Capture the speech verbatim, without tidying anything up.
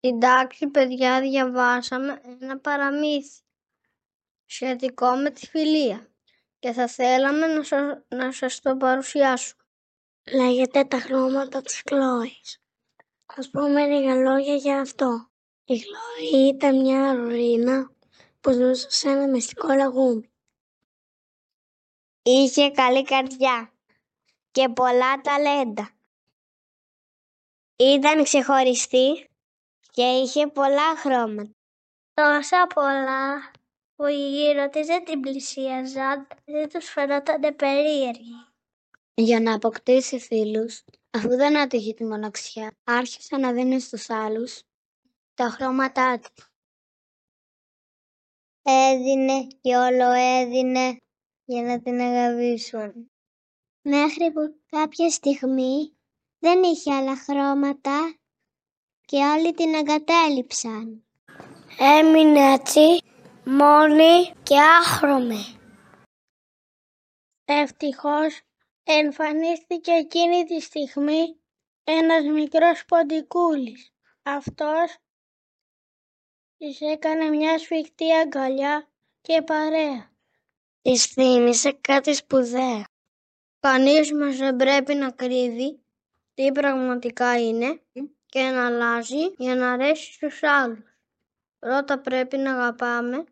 Στην τάξη, παιδιά, διαβάσαμε ένα παραμύθι σχετικό με τη φιλία και θα θέλαμε να σας, να σας το παρουσιάσουμε. Λέγεται «Τα χρώματα της Χλόης». Ας πούμε λίγα λόγια για αυτό. Η Χλόη ήταν μια αρουρίνα που ζούσε σε ένα μυστικό λαγούμι. Είχε καλή καρδιά και πολλά ταλέντα. Ήταν ξεχωριστή και είχε πολλά χρώματα. Τόσα πολλά που οι γύρω της δεν την πλησίαζαν, δεν τους φαινόταν περίεργοι. Για να αποκτήσει φίλους, αφού δεν άτυχε τη μοναξιά, άρχισε να δίνει στους άλλους τα χρώματά της. Έδινε και όλο έδινε για να την αγαπήσουν. Μέχρι που κάποια στιγμή δεν είχε άλλα χρώματα και όλοι την εγκατέλειψαν. Έμεινε έτσι μόνη και άχρωμη. Ευτυχώς εμφανίστηκε εκείνη τη στιγμή ένας μικρός ποντικούλης. Αυτός της έκανε μια σφιχτή αγκαλιά και παρέα. Της θύμισε κάτι σπουδαίο. Κανείς μας δεν πρέπει να κρύβει τι πραγματικά είναι και να αλλάζει για να αρέσει στους άλλους. Πρώτα πρέπει να αγαπάμε